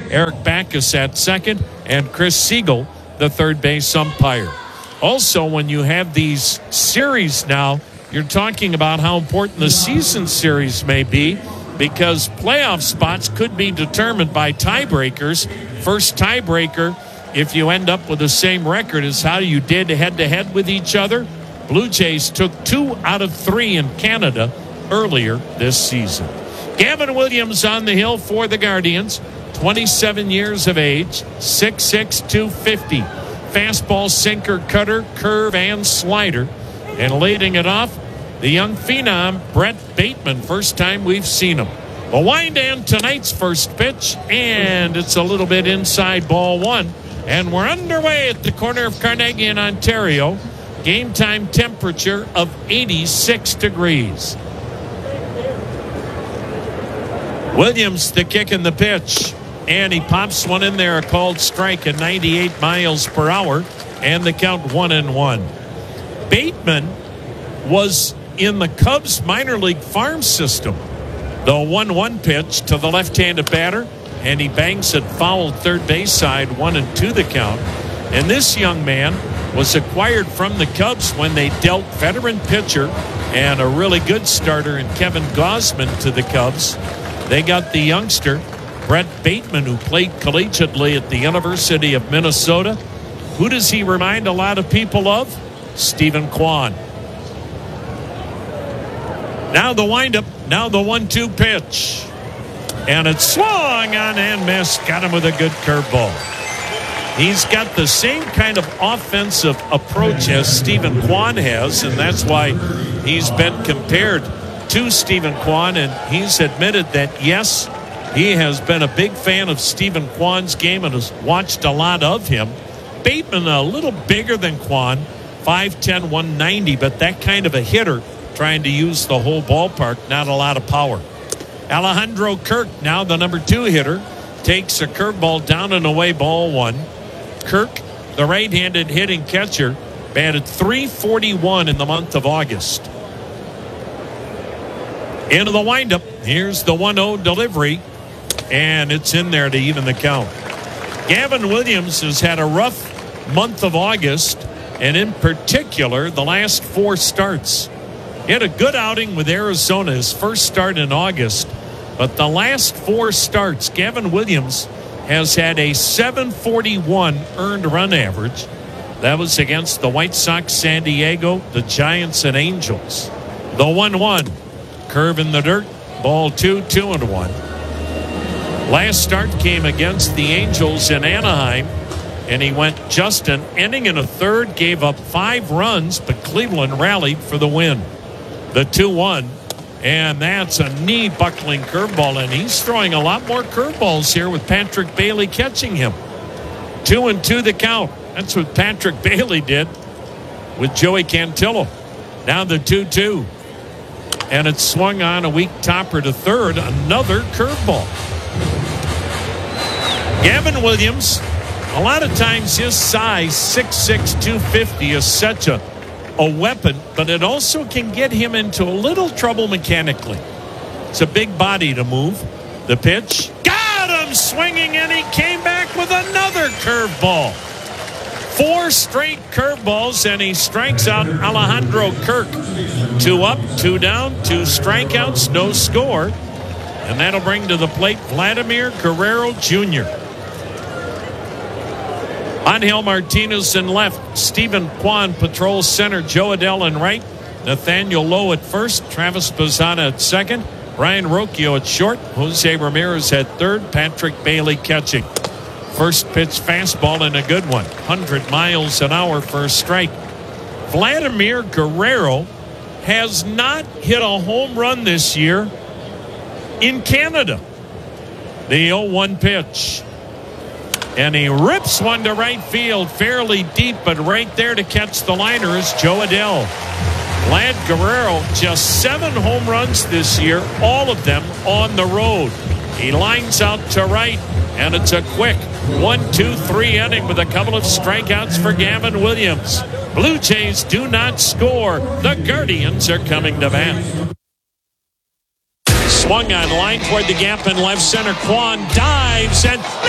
Eric Backus at second, and Chris Siegel, the third base umpire. Also, when you have these series now, you're talking about how important the season series may be, because playoff spots could be determined by tiebreakers. First tiebreaker, if you end up with the same record as how you did head-to-head with each other. Blue Jays took 2 out of 3 in Canada earlier this season. Gavin Williams on the hill for the Guardians, 27 years of age, 6'6", 250. Fastball, sinker, cutter, curve, and slider. And leading it off, the young phenom, Brett Bateman. First time we've seen him. The wind and tonight's first pitch, and it's a little bit inside ball one. And we're underway at the corner of Carnegie and Ontario. Game time temperature of 86 degrees. Williams, the kick and the pitch. And he pops one in there, a called strike at 98 miles per hour. And the count 1-1. Bateman was in the Cubs minor league farm system. The 1-1 pitch to the left-handed batter, and he bangs it foul third base side, 1-2 the count. And this young man was acquired from the Cubs when they dealt veteran pitcher and a really good starter in Kevin Gausman to the Cubs. They got the youngster, Brett Bateman, who played collegiately at the University of Minnesota. Who does he remind a lot of people of? Stephen Kwan. Now the windup, now the 1-2 pitch. And it's swung on and missed. Got him with a good curveball. He's got the same kind of offensive approach as Stephen Kwan has, and that's why he's been compared to Stephen Kwan. And he's admitted that, yes, he has been a big fan of Stephen Kwan's game and has watched a lot of him. Bateman a little bigger than Kwan, 5'10", 190, but that kind of a hitter, trying to use the whole ballpark, not a lot of power. Alejandro Kirk, now the number 2 hitter, takes a curveball down and away, ball one. Kirk, the right-handed hitting catcher, batted .341 in the month of August. Into the windup. Here's the 1-0 delivery, and it's in there to even the count. Gavin Williams has had a rough month of August, and in particular, the last 4 starts. He had a good outing with Arizona, his first start in August. But the last 4 starts, Gavin Williams has had a .741 earned run average. That was against the White Sox, San Diego, the Giants, and Angels. The 1-1. Curve in the dirt. Ball 2, 2-1. Last start came against the Angels in Anaheim. And he went just an inning and a third, gave up 5 runs, but Cleveland rallied for the win. The 2-1, and that's a knee-buckling curveball, and he's throwing a lot more curveballs here with Patrick Bailey catching him. 2-2 the count. That's what Patrick Bailey did with Joey Cantillo. Now the 2-2, and it's swung on a weak topper to third, another curveball. Gavin Williams, a lot of times his size, 6'6", 250, is such a weapon, but it also can get him into a little trouble mechanically. It's a big body to move. The pitch, got him swinging, and he came back with another curveball. 4 straight curveballs, and he strikes out Alejandro Kirk. 2 up, 2 down, 2 strikeouts, no score. And that'll bring to the plate Vladimir Guerrero Jr. Angel Martinez in left. Stephen Kwan patrols center. Joe Adell in right. Nathaniel Lowe at first. Travis Bazzana at second. Ryan Rocchio at short. Jose Ramirez at third. Patrick Bailey catching. First pitch fastball and a good one. 100 miles an hour for a strike. Vladimir Guerrero has not hit a home run this year in Canada. The 0-1 pitch. And he rips one to right field, fairly deep, but right there to catch the liner is Joe Adell. Vlad Guerrero, just 7 home runs this year, all of them on the road. He lines out to right, and it's a quick 1-2-3 inning with a couple of strikeouts for Gavin Williams. Blue Jays do not score. The Guardians are coming to bat. Swung on line toward the gap in left center. Kwan dives and